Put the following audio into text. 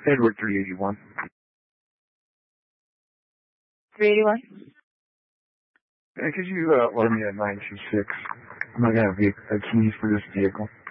Edward 381. 381? Could you order me a 926? I'm not going to have keys for this vehicle.